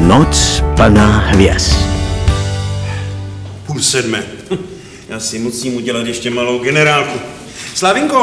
Noc plná hvězd. 6:30. Já si musím udělat ještě malou generálku. Slavinko!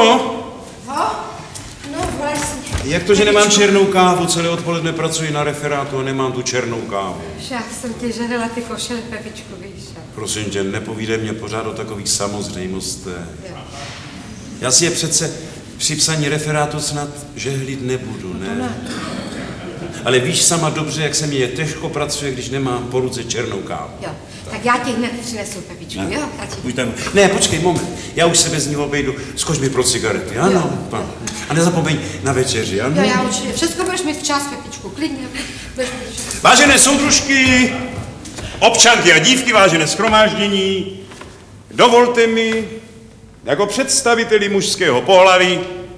No vlastně. Jak to, že nemám černou kávu? Celé odpoledne pracuji na referátu a nemám tu černou kávu. Já jsem ti želela ty košele, Pepičku, víš. Prosím tě, nepovídej mě pořád o takových samozřejmostech. Já si je přece při psaní referátu snad žehlit nebudu, ne? Ale víš sama dobře, jak se mi je těžko pracuje, když nemám po ruce černou kávu. Jo, tak já ti hned přinesu, Pepičku, jo? Ne, počkej, moment. Já už se bez ní obejdu. Skoč mi pro cigarety, ano? A nezapomeň na večeři, ano? Jo, já určitě. Všechno budeš mít včas, Pepičku, klidně. Vážené soudružky, občanky a dívky, vážené shromáždění, dovolte mi, jako představiteli mužského pohlaví,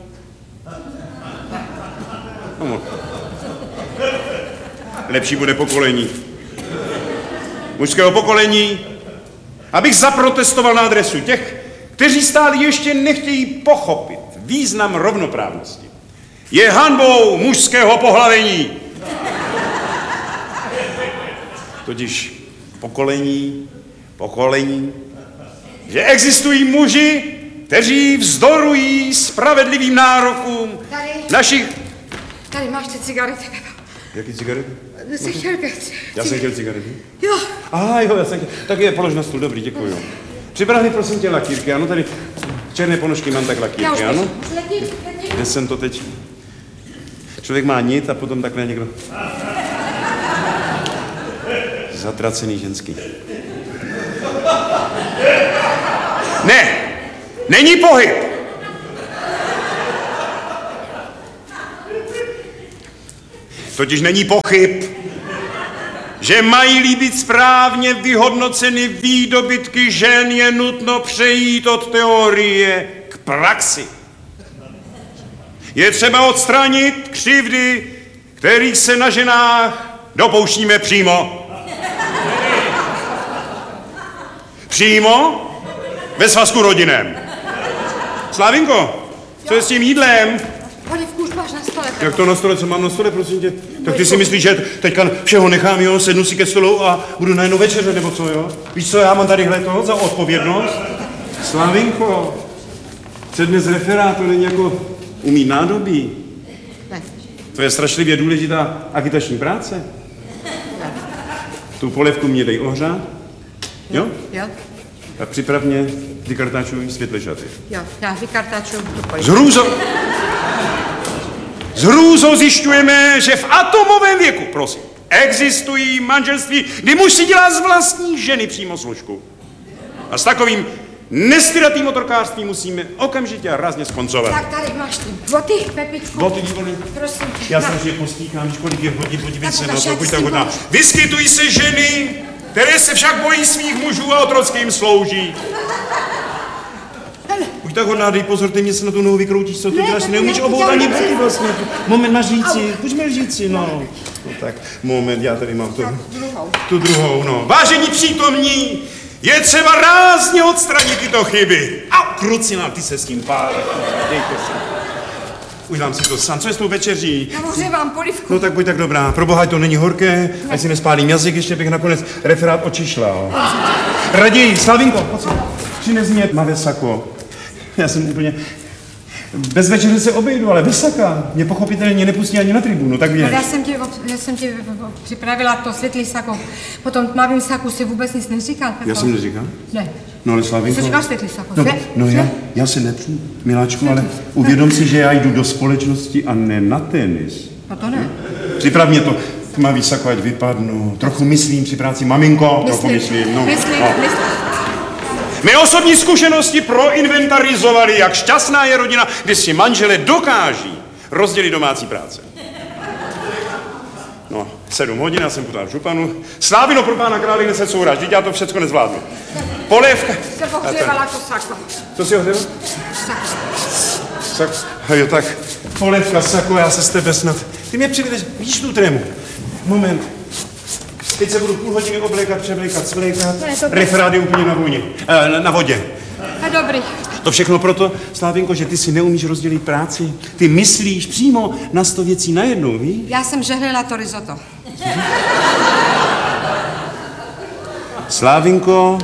lepší bude pokolení, mužského pokolení, abych zaprotestoval na adresu těch, kteří stále ještě nechtějí pochopit význam rovnoprávnosti. Je hanbou mužského pohlavení. Totiž pokolení, že existují muži, kteří vzdorují spravedlivým nárokům našich... Tady máš ty cigarety, Pepa. Jaký cigarety? Jsi chtěl pět. Já jsem chtěl cigarety? Jo. Jo, já jsem chtěl. Tak je polož na stůl, dobrý, děkuju. Připrav mi prosím tě lakírky, ano, tady černé ponožky mám tak lakírky, ano? Kde jsem to teď? Člověk má nit a potom takhle někdo... Zatracený ženský. Ne, není pohyb. Totiž není pochyb, že mají-li být správně vyhodnoceny výdobytky žen, je nutno přejít od teorie k praxi. Je třeba odstranit křivdy, kterých se na ženách dopouštíme přímo. Přímo ve svazku rodinném. Slavinko, co je s tím jídlem? Polivku už máš na stole. Jak to na stole? Co mám na stole, prosím tě? Tak ty si myslíš, že teďka všeho nechám, jo? Sednu si ke stolu a budu najednou večeře, nebo co, jo? Víš co, já mám tadyhle to za odpovědnost? Slavinko, přednes referátu není jako umít nádobí. Ne. To je strašlivě důležitá agitační práce. Ne. Tu polevku mě dej ohřát. Jo? Jo. A připrav mě vykartáčuj světle šaty. Jo, já vykartáčuju tu polivku. S hrůzou zjišťujeme, že v atomovém věku, prosím, existují manželství, kdy muž si dělá z vlastní ženy přímo složku. A s takovým nestydatým otrokářstvím musíme okamžitě a rázně skoncovat. Tak tady máš ty boty, Pepičku. Boty, dívaný. Prosím tě. Já jsem je postýkám, víš, kolik je hodin, podívej se na to, tak buď tak hodná. Vyskytují se ženy, které se však bojí svých mužů a otrocky jim slouží. Buď tak hodná, dej pozor, ty mě se na tu nohu vykroutíš, co to děláš, neumíš obout ani boty vlastně. Moment na říci, pojďme říci, no. No tak, moment, já tady mám tu druhou, no. Vážení přítomní, je třeba rázně odstranit tyto chyby. A krucina, ty se s tím pár. Dejte se. Udělám si to sám. Co je s tou večeří? Já ohřívám polivku. No tak buď tak dobrá. Proboha, to není horké, ať si nespálím jazyk, ještě bych nakonec referát očišlal. Raději, Slavinko, pojď. Přines mě tmavé sako. Já jsem úplně... Bez večeře se obejdu, ale bez saka. Mě pochopitelně nepustí ani na tribunu, tak věď. Já jsem ti připravila to světlý sako. Po tom tmavým saku si vůbec nic neříkal, Pepo. Já jsem neříkal? Ne. No ale Slavinko... Co říkáš světlý sako? No já se nepřu, miláčku, ale uvědom si, že já jdu do společnosti a ne na tenis. No to ne. Připrav mě to tmavý sako, ať vypadnu. Trochu myslím při práci, maminko, trochu myslím. No. Myslím. Mé osobní zkušenosti proinventarizovaly, jak šťastná je rodina, kdy si manželé dokáží rozdělit domácí práce. No, 7 hodin, já jsem potáhl županu. Slávino pro pána králi nese couraž, vždyť já to všechno nezvládnu. Polévka. Jsem ohřívala to sako. Co si ohřívala? Sako. Jo, tak polévka, sako, já se s tebe snad. Ty mě přivedeš, vidíš tu trému? Moment. Teď se budu půl hodiny oblékat, převlékat, svlékat. Referát je úplně na vůni. Na vodě. A dobrý. To všechno proto, Slávinko, že ty si neumíš rozdělit práci. Ty myslíš přímo na 100 věcí najednou, víš? Já jsem žehlila to risotto. Slávinko,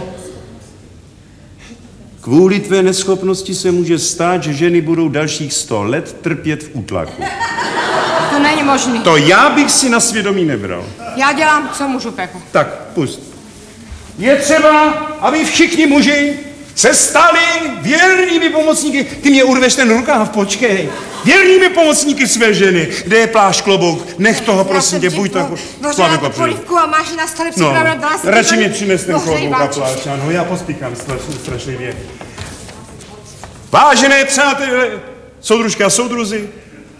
kvůli tvé neschopnosti se může stát, že ženy budou dalších 100 let trpět v útlaku. To není možný. To já bych si na svědomí nebral. Já dělám, co můžu, Pepo. Tak, pust. Je třeba, aby všichni muži se stali věrnými pomocníky. Ty mě urveš ten rukáv, počkej. Věrnými pomocníky své ženy. Kde je plášť, klobouk? Nech toho, prosím tě, buď tak. Vařila tu polívku a máš ji na stole připravila. Dala si radši mi přines ten klobouk a ohříváč. plášť. Ano, já pospíchám strašlivě. Vážené přátelé, soudružky a soudruzi,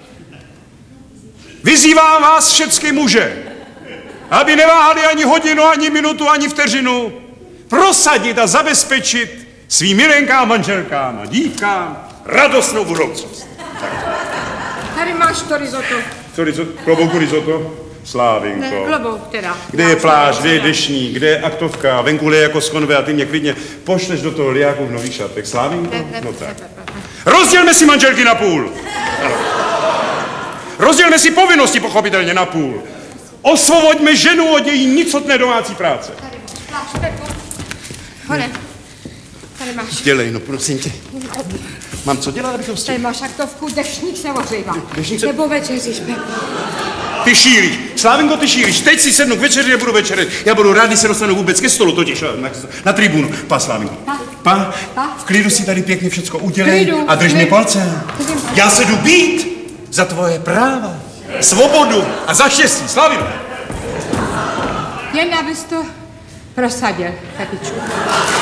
vyzývám vás všechny muže, aby neváhali ani hodinu, ani minutu, ani vteřinu prosadit a zabezpečit svým milenkám, manželkám a dívkám radostnou budoucnost. Tady máš to risotto. Klobouku risotto? Slávinko. Ne, klobouk teda. Kde je pláž, kde je dešník, kde je aktovka, venku je jako skonve a ty mě klidně pošleš do toho liáku v nových šatech. Slávinko? No tak. Rozdělme si manželky na půl. Ano. Rozdělme si povinnosti pochopitelně na půl. Osvoboďme ženu od její nicotné domácí práce. Tady máš plášť, Pepo. Hone. Tady máš. Dělej, no prosím tě. Mám co dělat, abych to Tady vstihl? máš aktovku, dešník se ohřívá. Dešník se- Nebo večeříš, Pepo. Ty šíríš. Slávinko, ty šíríš. Teď si sednu k večeři, nebudu večeřit. Já budu rád, když se dostanu vůbec ke stolu, totiž na tribunu. Pa, Slávinko. Pa. V klidu si tady pěkně všecko udělej Klidu, a drž mi klid. palce. Já se jdu být za tvoje práva, svobodu a za štěstí. Slávino. Jen abys to prosadil, Pepičku.